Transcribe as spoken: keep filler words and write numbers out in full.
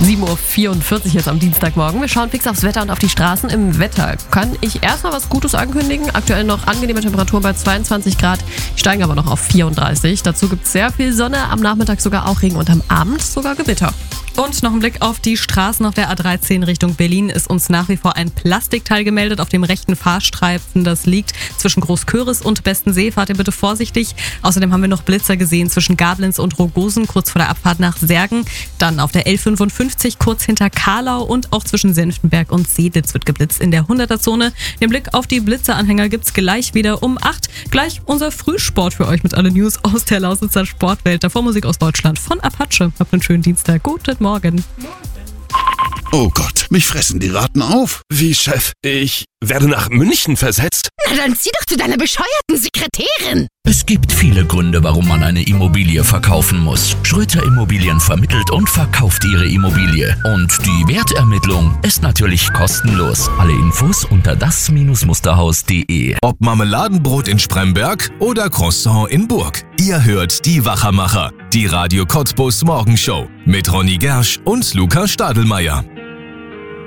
sieben Uhr vierundvierzig jetzt am Dienstagmorgen. Wir schauen fix aufs Wetter und auf die Straßen. Im Wetter kann ich erstmal was Gutes ankündigen. Aktuell noch angenehme Temperaturen bei zweiundzwanzig Grad, die steigen aber noch auf vierunddreißig. Dazu gibt es sehr viel Sonne, am Nachmittag sogar auch Regen und am Abend sogar Gewitter. Und noch ein Blick auf die Straßen auf der A dreizehn Richtung Berlin. Ist uns nach wie vor ein Plastikteil gemeldet auf dem rechten Fahrstreifen. Das liegt zwischen Großköris und Bestensee. Fahrt ihr bitte vorsichtig. Außerdem haben wir noch Blitzer gesehen zwischen Gablenz und Rogosen, kurz vor der Abfahrt nach Särgen. Dann auf der L fünfundfünfzig kurz hinter Karlau und auch zwischen Senftenberg und Seedlitz wird geblitzt in der hunderter-Zone. Den Blick auf die Blitzeranhänger gibt's gleich wieder um acht. Gleich unser Frühsport für euch mit allen News aus der Lausitzer Sportwelt. Davor Musik aus Deutschland von Apache. Habt einen schönen Dienstag. Guten Morgen. Oh Gott, mich fressen die Ratten auf. Wie, Chef? Ich werde nach München versetzt? Na dann zieh doch zu deiner bescheuerten Sekretärin. Es gibt viele Gründe, warum man eine Immobilie verkaufen muss. Schröter Immobilien vermittelt und verkauft Ihre Immobilie. Und die Wertermittlung ist natürlich kostenlos. Alle Infos unter das Musterhaus punkt de. Ob Marmeladenbrot in Spremberg oder Croissant in Burg. Ihr hört die Wachermacher, die Radio Cottbus Morgenshow mit Ronny Gersch und Luca Stadelmeier.